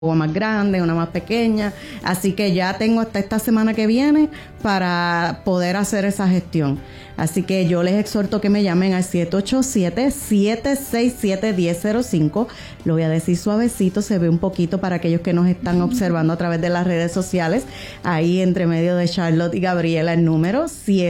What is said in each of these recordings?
más grande, una más pequeña, así que ya tengo hasta esta semana que viene para poder hacer esa gestión. Así que yo les exhorto que me llamen al 787-767-1005. Lo voy a decir suavecito, se ve un poquito para aquellos que nos están observando a través de las redes sociales. Ahí entre medio de Charlotte y Gabriela el número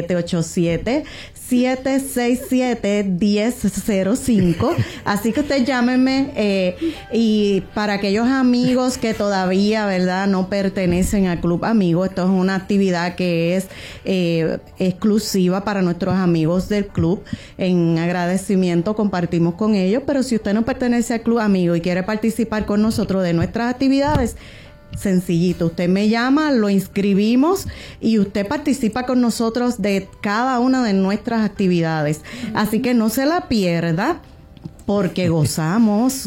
787-767-1005. Así que usted llámenme y para aquellos amigos que todavía, ¿verdad?, no pertenecen al Club Amigo, esto es una actividad que es exclusiva para nuestros amigos del club. En agradecimiento compartimos con ellos, pero si usted no pertenece al Club Amigo y quiere participar con nosotros de nuestras actividades, sencillito, usted me llama, lo inscribimos y usted participa con nosotros de cada una de nuestras actividades. Así que no se la pierda, porque gozamos.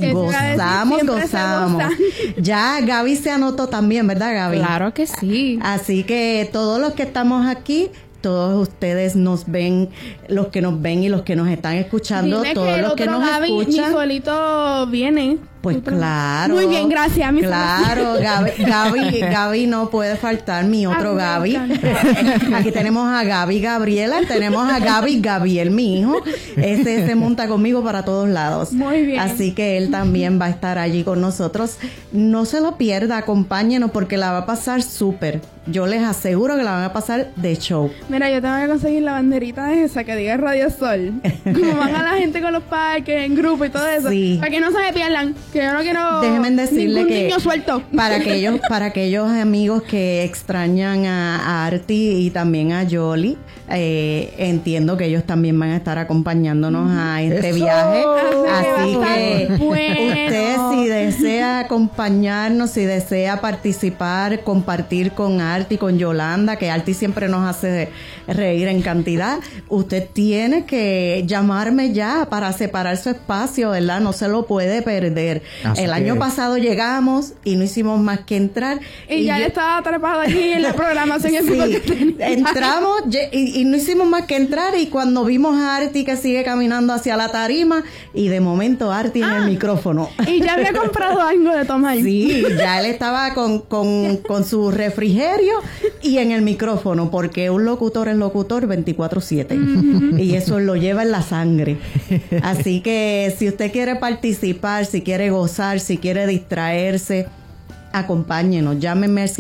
Ya Gaby se anotó también, ¿verdad, Gaby? Claro que sí. Así que todos los que estamos aquí, todos ustedes nos ven, los que nos ven y los que nos están escuchando, dile todos los que nos escuchan. Mi solito viene. Pues claro. Muy bien, gracias. Claro, Gaby no puede faltar, mi otro Gaby. Aquí tenemos a Gaby Gabriela, tenemos a Gabriel, mi hijo. Ese se monta conmigo para todos lados. Muy bien. Así que él también va a estar allí con nosotros. No se lo pierda, acompáñenos porque la va a pasar súper. Yo les aseguro que la van a pasar de show. Mira, yo tengo que conseguir la banderita esa que diga Radio Sol. Como van a la gente con los parques, en grupo y todo eso. Sí. Para que no se me pierdan. Que yo no quiero. Déjenme decirle que niño suelto. Para aquellos amigos que extrañan a Arti y también a Yoli, entiendo que ellos también van a estar acompañándonos a este viaje. Así que usted, si desea acompañarnos, si desea participar, compartir con Arti, con Yolanda, que Arti siempre nos hace reír en cantidad, usted tiene que llamarme ya para separar su espacio, ¿verdad? No se lo puede perder. El año pasado llegamos y no hicimos más que entrar. Y ya estaba atrapado aquí en la programación. Sí, entramos y no hicimos más que entrar, y cuando vimos a Arti que sigue caminando hacia la tarima, y de momento Arti en el micrófono. Y ya había comprado algo de tomar. Sí, ya él estaba con su refrigerio y en el micrófono, porque un locutor es locutor 24/7. Y eso lo lleva en la sangre. Así que si usted quiere participar, si quiere gozar, si quiere distraerse, acompáñenos, llámenme al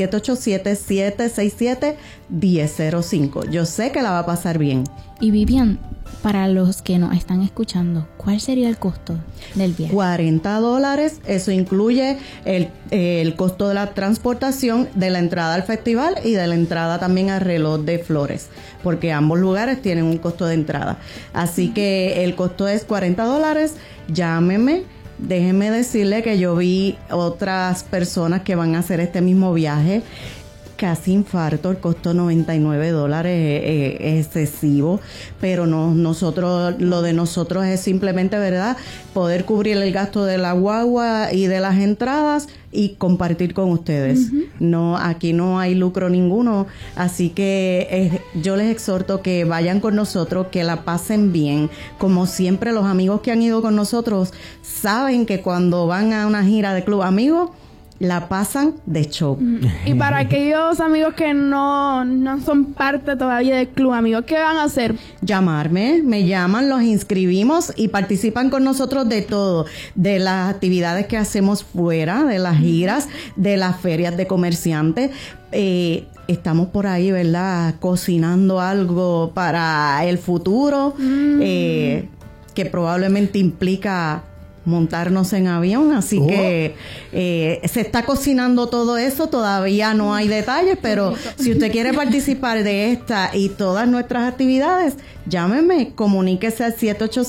787-767-1005. Yo sé que la va a pasar bien. Y Vivian, para los que nos están escuchando, ¿cuál sería el costo del viaje? $40. Eso incluye el costo de la transportación, de la entrada al festival y de la entrada también al Reloj de Flores, porque ambos lugares tienen un costo de entrada. Así que el costo es $40. Llámeme. Déjeme decirle que yo vi otras personas que van a hacer este mismo viaje. Casi infarto, el costo $99 es excesivo, pero nosotros, lo de nosotros es simplemente, ¿verdad?, poder cubrir el gasto de la guagua y de las entradas y compartir con ustedes. No, aquí no hay lucro ninguno, así que yo les exhorto que vayan con nosotros, que la pasen bien. Como siempre, los amigos que han ido con nosotros saben que cuando van a una gira de Club Amigos, la pasan de show. Y para aquellos amigos que no son parte todavía del Club Amigos, ¿qué van a hacer? Llamarme, me llaman, los inscribimos y participan con nosotros de todo, de las actividades que hacemos fuera, de las giras, de las ferias de comerciantes. Estamos por ahí, ¿verdad?, cocinando algo para el futuro, que probablemente implica montarnos en avión, así que se está cocinando todo eso, todavía no hay detalles, pero si usted quiere participar de esta y todas nuestras actividades, llámeme, comuníquese al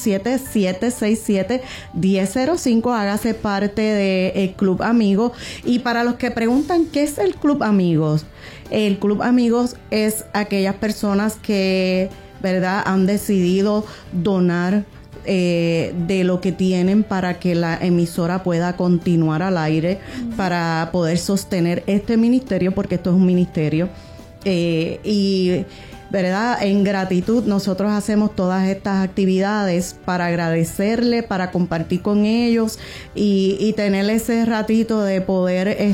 787-767-1005, hágase parte del Club Amigos. Y para los que preguntan, ¿qué es el Club Amigos? El Club Amigos es aquellas personas que, ¿verdad?, han decidido donar de lo que tienen para que la emisora pueda continuar al aire, para poder sostener este ministerio, porque esto es un ministerio, y ¿verdad? En gratitud nosotros hacemos todas estas actividades para agradecerle, para compartir con ellos y tener ese ratito de poder